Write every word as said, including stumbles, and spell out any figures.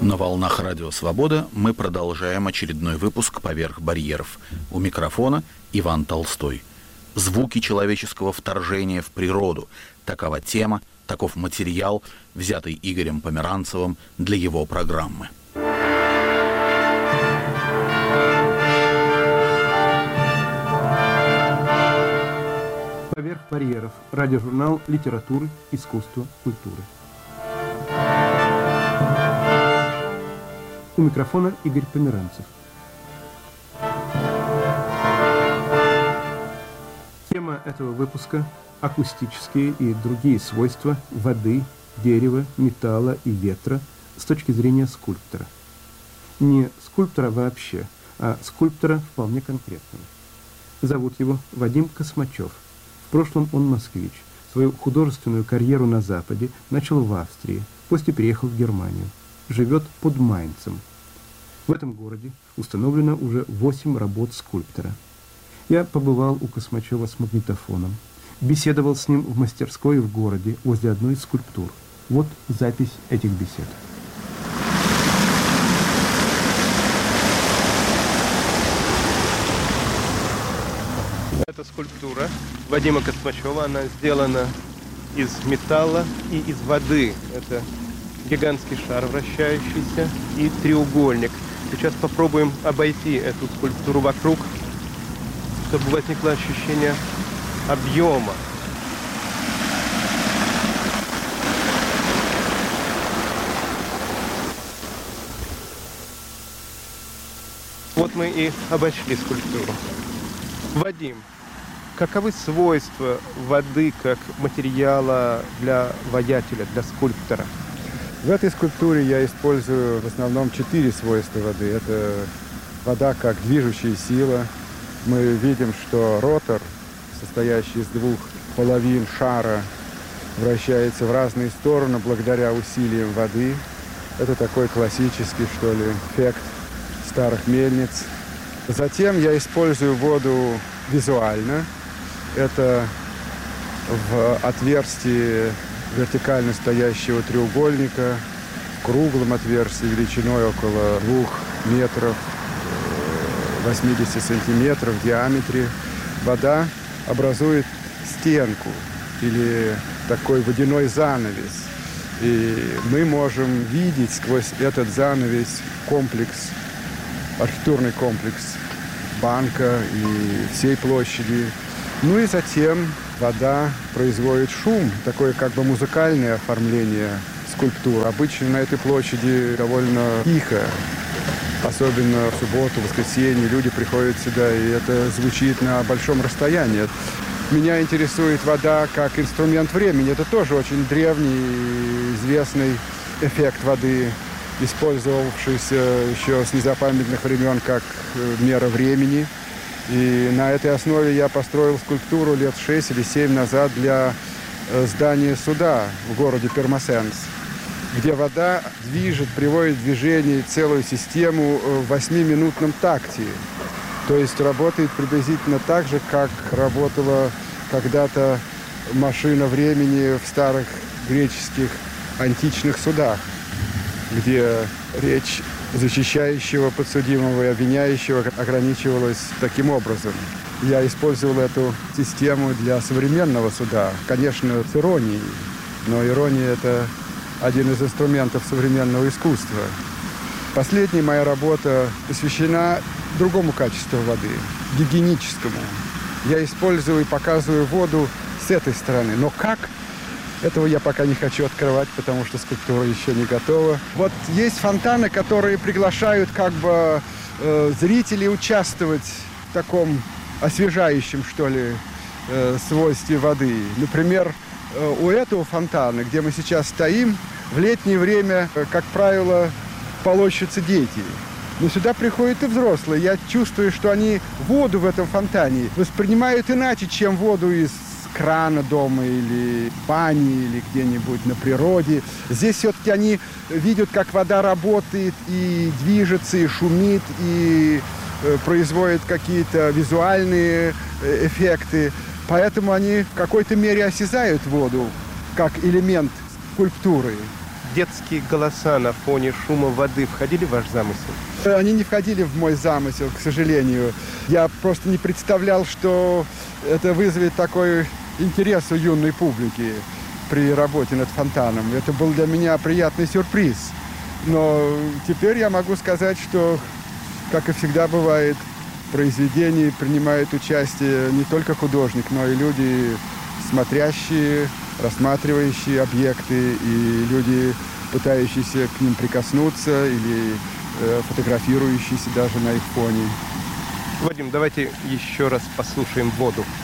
На волнах Радио Свобода мы продолжаем очередной выпуск «Поверх барьеров». У микрофона Иван Толстой. Звуки человеческого вторжения в природу. Такова тема, таков материал, взятый Игорем Померанцевым для его программы. «Поверх барьеров». Радиожурнал литературы, искусства, культуры. У микрофона Игорь Померанцев. Тема этого выпуска – акустические и другие свойства воды, дерева, металла и ветра с точки зрения скульптора. Не скульптора вообще, а скульптора вполне конкретного. Зовут его Вадим Космачев. В прошлом он москвич. Свою художественную карьеру на Западе начал в Австрии, после переехал в Германию. Живет под Майнцем. В этом городе установлено уже восемь работ скульптора. Я побывал у Космачева с магнитофоном, беседовал с ним в мастерской в городе возле одной из скульптур. Вот запись этих бесед. Это скульптура Вадима Космачева. Она сделана из металла и из воды. Это гигантский шар вращающийся и треугольник. Сейчас попробуем обойти эту скульптуру вокруг, чтобы возникло ощущение объема. Вот мы и обошли скульптуру. Вадим, каковы свойства воды как материала для воятеля, для скульптора? В этой скульптуре я использую в основном четыре свойства воды. Это вода как движущая сила. Мы видим, что ротор, состоящий из двух половин шара, вращается в разные стороны благодаря усилиям воды. Это такой классический, что ли, эффект старых мельниц. Затем я использую воду визуально. Это в отверстии вертикально стоящего треугольника, в круглом отверстии величиной около двух метров, восемьдесят сантиметров в диаметре. Вода образует стенку или такой водяной занавес. И мы можем видеть сквозь этот занавес комплекс, архитектурный комплекс банка и всей площади. Ну и затем вода производит шум, такое как бы музыкальное оформление скульптур. Обычно на этой площади довольно тихо, особенно в субботу, в воскресенье люди приходят сюда, и это звучит на большом расстоянии. Меня интересует вода как инструмент времени. Это тоже очень древний, известный эффект воды, использовавшийся еще с незапамятных времен как мера времени. И на этой основе я построил скульптуру лет шесть или семь назад для здания суда в городе Пермасенс, где вода движет, приводит в движение целую систему в восьмиминутном такте. То есть работает приблизительно так же, как работала когда-то машина времени в старых греческих античных судах, где речь защищающего подсудимого и обвиняющего ограничивалась таким образом. Я использовал эту систему для современного суда, конечно, с иронией, но ирония – это один из инструментов современного искусства. Последняя моя работа посвящена другому качеству воды, гигиеническому. Я использую и показываю воду с этой стороны, но как? Этого я пока не хочу открывать, потому что скульптура еще не готова. Вот есть фонтаны, которые приглашают как бы э, зрителей участвовать в таком освежающем, что ли, э, свойстве воды. Например, э, у этого фонтана, где мы сейчас стоим, в летнее время, э, как правило, полощутся дети. Но сюда приходят и взрослые. Я чувствую, что они воду в этом фонтане воспринимают иначе, чем воду из крана дома или бани, или где-нибудь на природе. Здесь все-таки они видят, как вода работает и движется, и шумит, и э, производит какие-то визуальные э, эффекты. Поэтому они в какой-то мере осязают воду как элемент скульптуры. детские голоса на фоне шума воды входили в ваш замысел? Они не входили в мой замысел, к сожалению. Я просто не представлял, что это вызовет такой интерес у юной публики при работе над фонтаном. Это был для меня приятный сюрприз. Но теперь я могу сказать, что, как и всегда бывает, в произведении принимает участие не только художник, но и люди, смотрящие, рассматривающие объекты, и люди, пытающиеся к ним прикоснуться или э, фотографирующиеся даже на их фоне. Вадим, давайте еще раз послушаем воду.